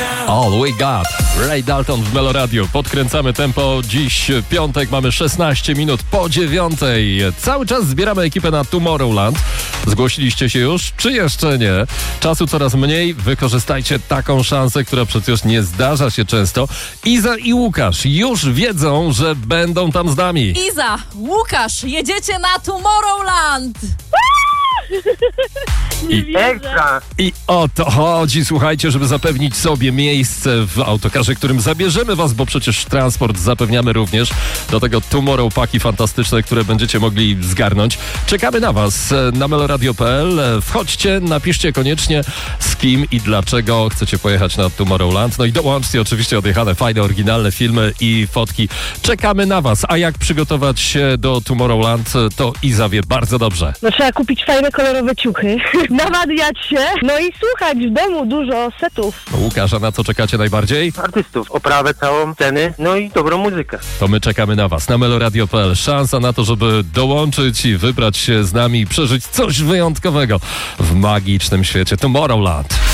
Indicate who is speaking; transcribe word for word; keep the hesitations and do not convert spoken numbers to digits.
Speaker 1: All We Got. Ray Dalton w Meloradio. Podkręcamy tempo. Dziś piątek, mamy szesnaście minut po dziewiątej. Cały czas zbieramy ekipę na Tomorrowland. Zgłosiliście się już, czy jeszcze nie? Czasu coraz mniej. Wykorzystajcie taką szansę, która przecież nie zdarza się często. Iza i Łukasz już wiedzą, że będą tam z nami.
Speaker 2: Iza, Łukasz, jedziecie na Tomorrowland!
Speaker 1: I,
Speaker 3: Ekstra!
Speaker 1: I o to chodzi, słuchajcie, żeby zapewnić sobie miejsce w autokarze, którym zabierzemy was, bo przecież transport zapewniamy również. Do tego Tomorrow paki fantastyczne, które będziecie mogli zgarnąć. Czekamy na was na meloradio kropka p l. Wchodźcie, napiszcie koniecznie z kim i dlaczego chcecie pojechać na Tomorrowland. No i dołączcie oczywiście odjechane, fajne, oryginalne filmy i fotki. Czekamy na was. A jak przygotować się do Tomorrowland, to Iza wie bardzo dobrze.
Speaker 4: No trzeba kupić fajne, kolorowe ciuchy, nawadniać się, no i słuchać w domu dużo setów.
Speaker 1: Łukasz, a na co czekacie najbardziej?
Speaker 3: Artystów, oprawę całą, sceny, no i dobrą muzykę.
Speaker 1: To my czekamy na was na meloradio kropka p l. Szansa na to, żeby dołączyć i wybrać się z nami i przeżyć coś wyjątkowego w magicznym świecie Tomorrowland.